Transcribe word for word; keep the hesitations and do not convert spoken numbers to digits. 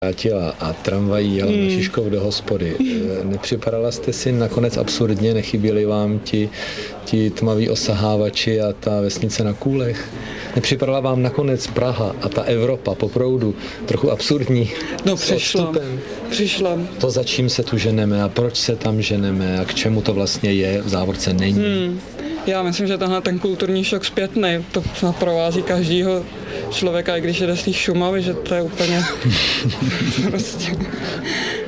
vrátila a tramvají jela mm. na Šiškov do hospody. Nepřipadala jste si nakonec absurdně, nechyběli vám ti, ti tmaví osahávači a ta vesnice na kůlech? Nepřipadala vám nakonec Praha a ta Evropa po proudu trochu absurdní? No přišla, přišla. To, za čím se tu ženeme a proč se tam ženeme a k čemu to vlastně je, v závorce není? Hmm. Já myslím, že tenhle ten kulturní šok zpětný, to provází každýho člověka, i když jde z té Šumavy, že to je úplně prostě...